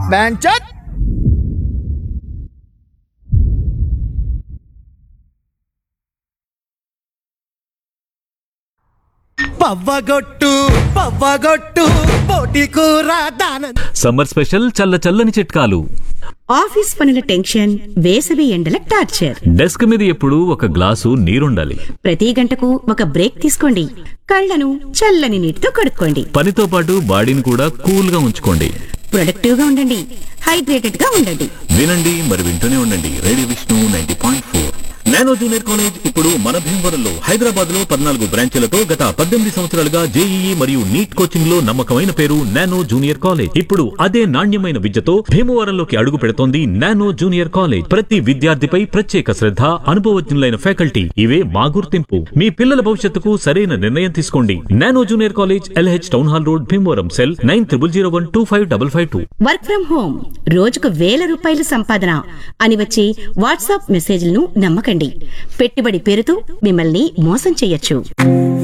బెంచట్ పవ్వగొట్టు పోటీ కూర దాన. సమ్మర్ స్పెషల్ చల్ల చల్లని చిట్కాలు. ఆఫీస్ పనుల టెన్షన్, వేసవి ఎండల టార్చర్. డెస్క్ మీద ఎప్పుడూ ఒక గ్లాసు నీరుండాలి. ప్రతి గంటకు ఒక బ్రేక్ తీసుకోండి. కళ్ళను చల్లని నీటితో కడుక్కోండి. పనితో పాటు బాడీని కూడా కూల్ గా ఉంచుకోండి. ప్రొడక్టివ్ గా ఉండండి, హైడ్రేటెడ్ గా ఉండండి. వినండి మరి వింటూనే ఉండండి radio Vishnu 90.4. Nano junior college ఇప్పుడు మన భీమవరంలో, హైదరాబాద్ లో 14 బ్రాంచీలతో గత 18 సంవత్సరాలుగా జేఈఈ మరియు నీట్ కోచింగ్ లో నమ్మకమైన పేరు నానో జూనియర్ కాలేజ్. ఇప్పుడు అదే నాణ్యమైన విద్యతో భీమవరంలోకి అడుగు పెడుతోంది నానో జూనియర్ కాలేజ్. ప్రతి విద్యార్థిపై ప్రత్యేక శ్రద్ధ, అనుభవజ్ఞులైన ఫ్యాకల్టీ, ఇవే మా గుర్తింపు. మీ పిల్లల భవిష్యత్తుకు సరైన నిర్ణయం తీసుకోండి. Nano junior college, LH town hall road, Bhimavaram. Cell 9001255552. Work from home, రోజుకు ₹1000 సంపాదన అని వచ్చి వాట్సాప్ మెసేజ్లను నమ్మకండి. పెట్టుబడి పేరుతో మిమ్మల్ని మోసం చేయొచ్చు.